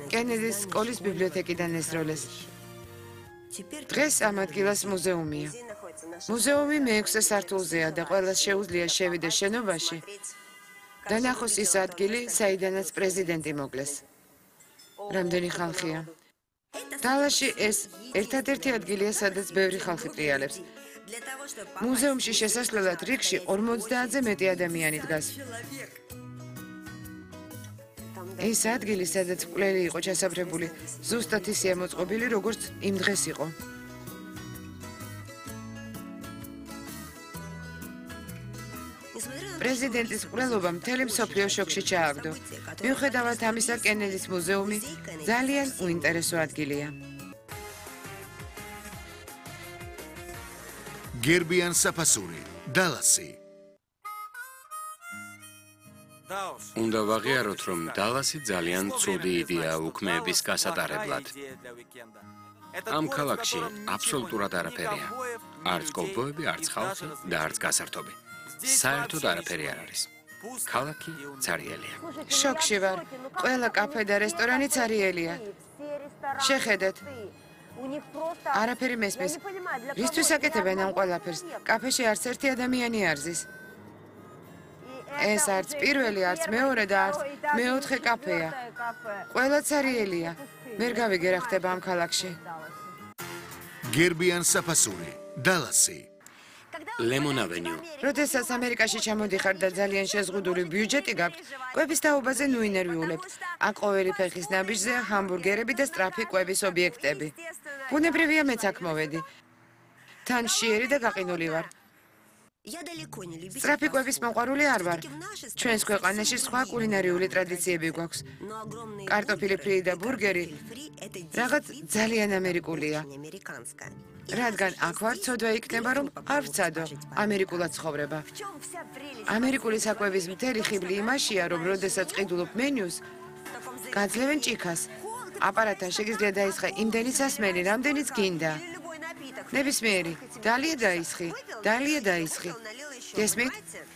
კენედის სკოლის ბიბლიოთეკიდან ესროლეს. დღეს ამ ადგილას მუზეუმია. მუზეუმი მე-6 სართულზეა და ყველას შეუძლია შევიდეს შენობაში და ნახოს ის ადგილი, საიდანაც პრეზიდენტი მოკლეს. რამდენი ხალხია. დალაში ეს ერთადერთი ადგილია, სადაც ბევრი ხალხი ტრიალებს. მუზეუმში შესასვლელად რიგში 50-ზე მეტი ადამიანი დგას. ეს ადგილი, სადაც მკვლელი იყო ჩასაფრებული, ზუსტად ისეა მოწყობილი, როგორც იმ დღეს იყო. პრეზიდენტის მკვლელობა მთელი მსოფლიო შოქში ჩააგდო. მიუხედავად ამისა, კენედის მუზეუმი ძალიან უინტერესო ადგილია. გერბიან საფასური, დალასი. უნდა ვაღიაროთ, რომ დალასი ძალიან ცუდი იდეაა უქმეების გასატარებლად. ამ ქალაქში აბსოლუტურად არაფერია. არც კოვბოები, არც ხალხი და არც გასართობი. საერთოდ არაფერი არ არის. ქალაქი ცარიელია. შოქში ვარ. ყველა კაფე და რესტორანი ცარიელია. შეხედეთ. არაფერი მესმის. რისთვის აკეთებენ ამ ყველაფერს? კაფეში არც ერთი ადამიანი არ ზის. ეს არც პირველი, არც მეორე და არც მეოთხე კაფეა. ყველა ცარიელია. ვერ გავიგე რა ხდება ამ ქალაქში. გერბიან საფასური, დალასი. Lemon Avenue. როდესაც ამერიკაში ჩამოდიხარ და ძალიან შეზღუდული ბიუჯეტი გაქვთ, კვების თაობაზე ნუ ინერვიულებ. აქ ყოველი ფეხის ნაბიჯზეა ჰამბურგერები და სწრაფი კვების ობიექტები. ბუნებრივია, მეც აქ მოვედი. თან შიერი და გაყინული ვარ. სწრაფი კვების მოყვარული არ ვარ. ჩვენს ქვეყანაში სხვა კულინარიული ტრადიციები გვაქვს. კარტოფილი ფრი და ბურგერი რაღაც ძალიან ამერიკულია. რადგან აქ ვარ, ცოდვა იქნება, რომ არ ვცადო ამერიკულად ცხოვრება. ამერიკული საკვების მთელი ხიბლი იმაშია, რომ როდესაც ყიდულობ მენიუს, გაძლევენ ჭიქას. აპარატთან შეგიძლია დაისხა იმდენი სასმელი, რამდენიც გინდა. ნებისმიერი, დალია დაისხი, დალია დაისხი. გესმით?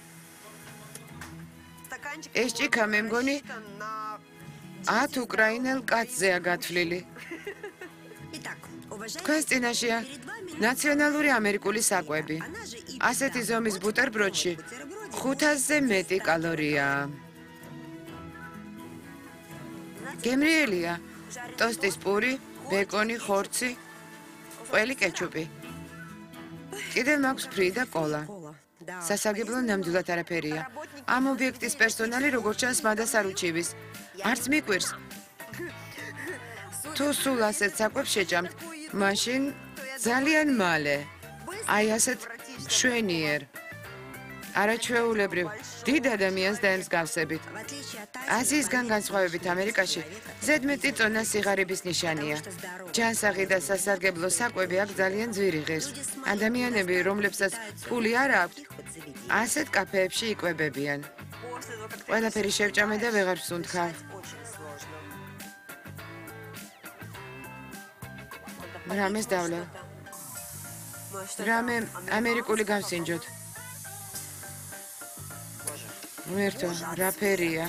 ეს ჭიქა მე მგონი 10 უკრაინელ კაცზეა გათვლილი. თქვენს წინაშეა ნაციონალური ამერიკული საკვები. ასეთი ზომის ბუტერბროდში 500-ზე მეტი კალორიაა. გემრიელია. ტოსტის პური, ბეკონი, ხორცი, ყველი კეჩუპი. კიდევ მაქვს ფრი და კოლა. სასარგებლო ნამდვილად არაფერია. ამ ობიექტის პერსონალი როგორც ჩანს მადას არ უჩივის. არც მიკვირს. თუ სულ ასეთ საკვებს შეჭამთ, მაშინ ძალიან მალე. აი ასეთ შვენიერ. არაჩვეულებრივ, დიდ ადამიანს დაემსგავსებით. აზიისგან განსხვავებით ამერიკაში ზედმეტი წონა სიღარიბის ნიშანია. ჯანსაღი და სასარგებლო საკვები აქ ძალიან ძვირი ღირს. ადამიანები, რომლებსაც ფული არ აქვთ, ასეთ კაფეებში იკვებებიან. ყველაფერი შევჭამე და ვეღარ ვსუნთქავ. რამეს დავლევ. რამე ამერიკული გავსინჯოთ. მერტო, რა ფერია?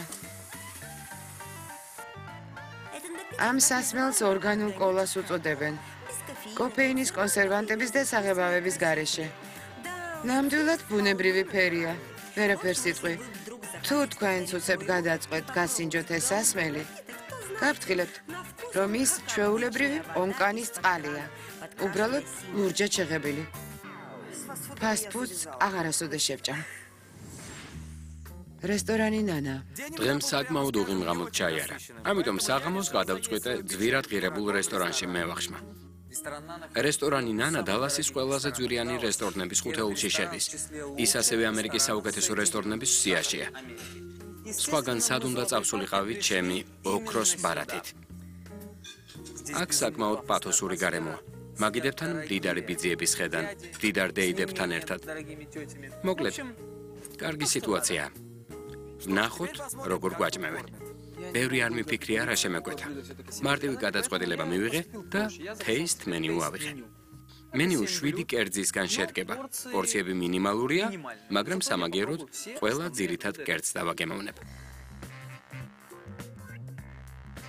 ამ სასმელს ორგანულ კოლას უწოდებენ. კოფეინის კონსერვანტების და საღებავების გარეშე. ნამდვილად ბუნებრივი ფერია. ვერაფერს იტყვი. თუ თქვენც უცებ გადაწყვეტ გასინჯოთ ეს სასმელი, გაფრთხილებთ, რომ ის ჩვეულებრივი ონკანის წყალია. უბრალოდ ლურჯად შეღებილი. ფასტფუდს აღარასოდეს შევჭამ. რესტორანი ნანა. დღემ საკმაოდ უღიმღამოდ ჩაიარა. ამიტომ საღამოს გადავწყვიტე ძვირად ღირებულ რესტორანში მევახშმა. რესტორანი ნანა დალასის ყველაზე ძვირიანი რესტორნების ხუთეულში შედის. ის ასევე ამერიკის საუკეთესო რესტორნების სიაშია. სხვაგან სად უნდა წავსულიყავი ჩემი ოქროს ბარათით. აქ საკმაოდ პათოსური გარემოა. მაგიდებთან მდიდარი ბიძიების ხედან, მდიდარ დეიდებთან ერთად. მოკლედ, კარგი სიტუაცია. ნახოთ, როგორ გვაჭმევენ. ბევრი არ მიფიქრია რა შემეკვეთა. მარტივი გადაწყვეტილება მივიღე და taste menu ავიღე. მენიუ 7 კერძისგან შედგება. პორციები მინიმალურია, მაგრამ სამაგიეროდ ყველა ძირითად კერძს დავაგემოვნებ.